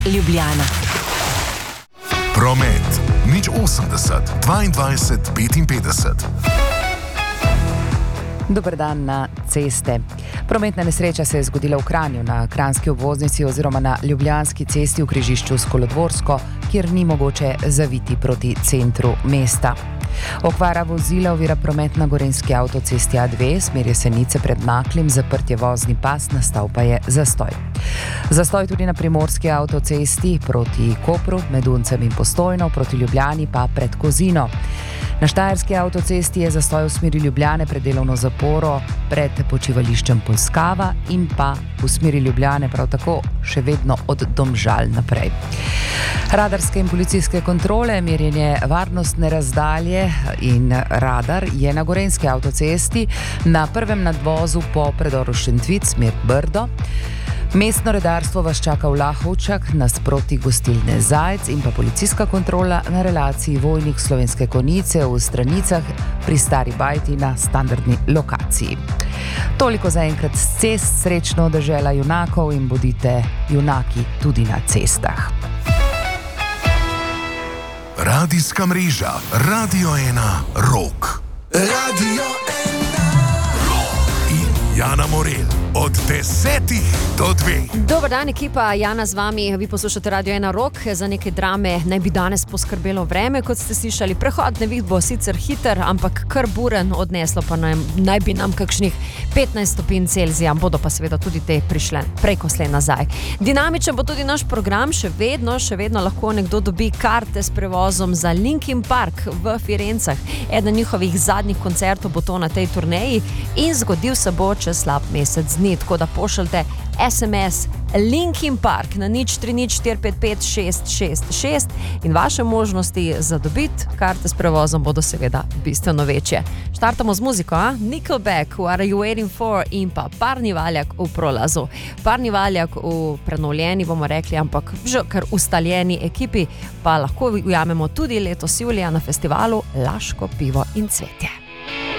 Ljubljana. Promet 080 22 55. Dober dan na ceste. Prometna nesreča se je zgodila v Kranju na kranjski obvoznici oziroma na Ljubljanski cesti v križišču s Kolodvorsko, kjer ni mogoče zaviti proti centru mesta. Okvara vozila ovira promet na gorenjski avtocesti A2, smer Jesenice pred Naklem, zaprt je vozni pas, nastal pa je zastoj. Zastoj tudi na primorski avtocesti proti Kopru, med Uncem in Postojno, proti Ljubljani pa pred Kozino. Na štajerski avtocesti je zastoj v smeri Ljubljane pred delovno zaporo, pred počivališčem Polskava in pa v smeri Ljubljane prav tako še vedno od Domžal naprej. Radarske in policijske kontrole, merjenje varnostne razdalje in radar je na gorenjski avtocesti na prvem nadvozu po predoru Šentvid, smer Brdo. Mestno redarstvo vas čaka v Lahovčak, nasproti gostilne Zajec in pa policijska kontrola na relaciji Vojnik Slovenske Konjice v Stranicah pri Stari Bajti na standardni lokaciji. Toliko za enkrat s cest, srečno dežela junakov in bodite junaki tudi na cestah. Radijska mreža Radio 1 Rock. Radio 1 Rock in Jana Morel. Od 10 do 2. Dobar dan, ekipa, Jana z vami. Vi poslušate Radio 1 Rock. Za neke drame naj bi danes poskrbelo vreme, kot ste slišali. Prehod neviht bo sicer hiter, ampak kar buren, odneslo pa naj bi nam kakšnih 15 stopinj Celzija. Bodo pa seveda tudi te prišle prekoslej nazaj. Dinamičen bo tudi naš program. Še vedno lahko nekdo dobi karte s prevozom za Linkin Park v Firencah. Eden njihovih zadnjih koncertov bo to na tej turneji in zgodil se bo čez slab mesec dni, tako da pošljite SMS Linkin Park na 0304556666 in vaše možnosti za dobiti karte s prevozom bodo seveda bistveno večje. Štartamo z muziko, Nickelback, What Are You Waiting For in pa Parni Valjak v prolazu. Parni Valjak v prenovljeni, bomo rekli, ampak že kar ustaljeni ekipi, pa lahko ujamemo tudi letos julija na festivalu Laško pivo in cvetje.